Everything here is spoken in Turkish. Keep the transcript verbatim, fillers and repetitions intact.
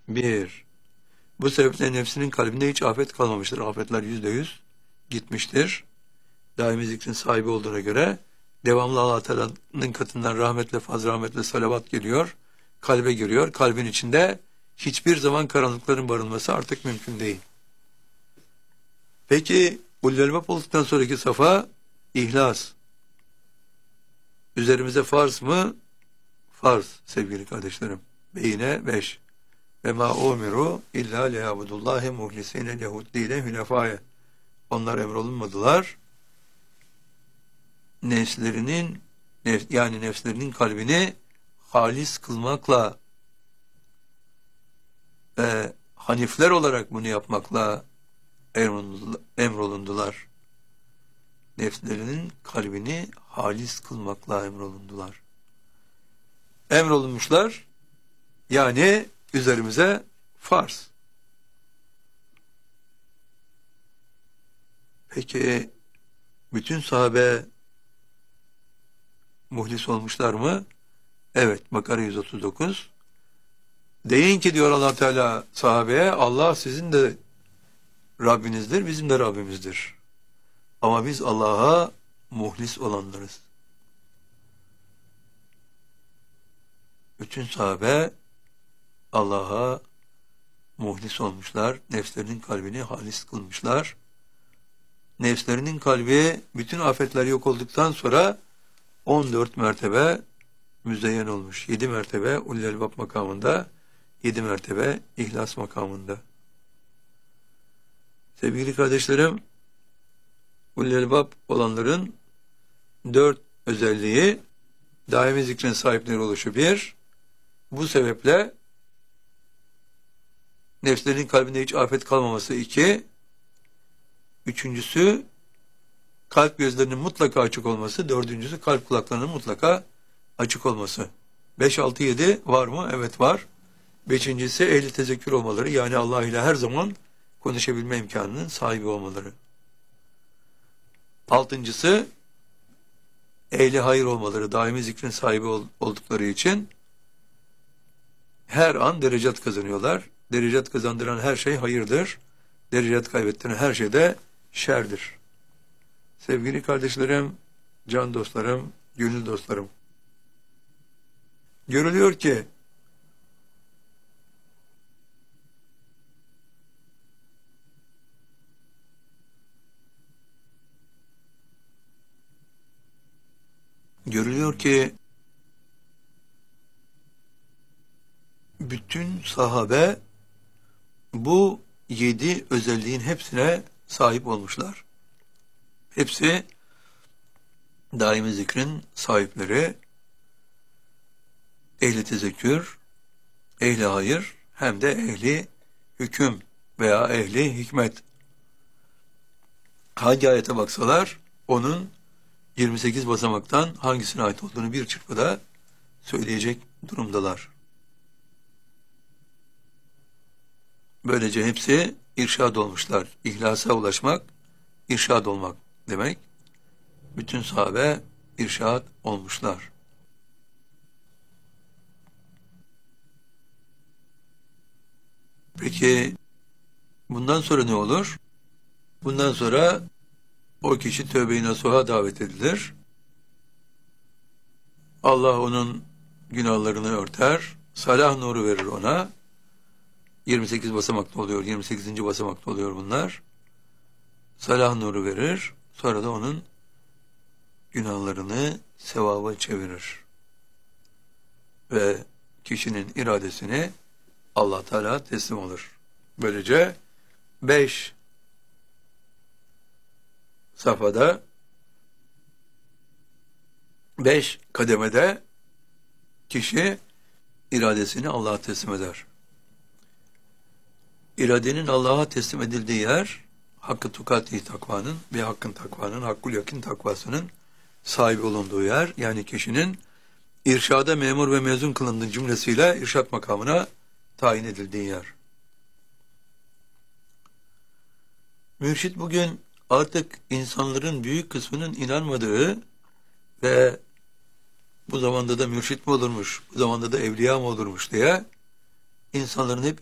Bir. Bu sebeple nefsinin kalbinde hiç afet kalmamıştır. Afetler yüzde yüz gitmiştir. Daimi zikrin sahibi olduğuna göre devamlı Allah Teala'nın katından rahmetle, fazl rahmetle salavat geliyor. Kalbe giriyor. Kalbin içinde hiçbir zaman karanlıkların barınması artık mümkün değil. Peki Ullü-Elbab olduktan sonraki safa ihlas. Üzerimize farz mı? Farz sevgili kardeşlerim. Beyine beş. Ve ma umiru illa liyabudullahi muhlisine lehuddine hünefâye. Onlar emrolunmadılar. Nefslerinin nef, yani nefslerinin kalbini halis kılmakla ve hanifler olarak bunu yapmakla emrolundular. Nefslerinin kalbini halis kılmakla emrolundular. Emrolunmuşlar, yani üzerimize farz. Peki bütün sahabe muhlis olmuşlar mı? Evet, Bakara yüz otuz dokuz. Deyin ki diyor Allah Teala sahabeye, Allah sizin de Rabbinizdir, bizim de Rabbimizdir. Ama biz Allah'a muhlis olanlarız. Bütün sahabe Allah'a muhlis olmuşlar, nefslerinin kalbini halis kılmışlar. Nefslerinin kalbi bütün afetler yok olduktan sonra on dört mertebe müzeyyen olmuş. yedi mertebe Ullü-Elbab makamında, yedi mertebe ihlas makamında. Sevgili kardeşlerim, Ullü-Elbab olanların dört özelliği: daimi zikrin sahipleri oluşu bir, bu sebeple nefslerin kalbinde hiç afet kalmaması iki, üçüncüsü kalp gözlerinin mutlaka açık olması, dördüncüsü kalp kulaklarının mutlaka açık olması. beş, altı, yedi var mı? Evet var. Beşincisi ehli tezekkür olmaları, yani Allah ile her zaman konuşabilme imkanının sahibi olmaları. Altıncısı ehli hayır olmaları, daimi zikrin sahibi oldukları için her an derecat kazanıyorlar. Derecat kazandıran her şey hayırdır. Derecat kaybettiren her şey de şerdir. Sevgili kardeşlerim, can dostlarım, gönül dostlarım, görülüyor ki görülüyor ki bütün sahabe bu yedi özelliğin hepsine sahip olmuşlar. Hepsi daimi zikrin sahipleri, ehli tezekkür, ehli hayır, hem de ehli hüküm veya ehli hikmet. Hangi ayete baksalar onun yirmi sekiz basamaktan hangisine ait olduğunu bir çırpıda söyleyecek durumdalar. Böylece hepsi irşad olmuşlar. İhlasa ulaşmak, irşad olmak demek. Bütün sahabe irşad olmuşlar. Peki bundan sonra ne olur? Bundan sonra o kişi tövbe-i nasuha davet edilir. Allah onun günahlarını örter, salah nuru verir ona. yirmi sekiz basamakta oluyor, yirmi sekizinci basamakta oluyor bunlar. Salah nuru verir, sonra da onun günahlarını sevaba çevirir. Ve kişinin iradesini Allah Teala teslim olur. Böylece beş safhada, beş kademede kişi iradesini Allah'a teslim eder. İradenin Allah'a teslim edildiği yer, hakkı tukati takvanın ve hakkın takvanın, hakkul yakin takvasının sahibi olunduğu yer, yani kişinin irşada memur ve mezun kılındığı cümlesiyle irşat makamına tayin edildiği yer. Mürşit bugün artık insanların büyük kısmının inanmadığı ve bu zamanda da mürşit mi olurmuş, bu zamanda da evliya mı olurmuş diye insanların hep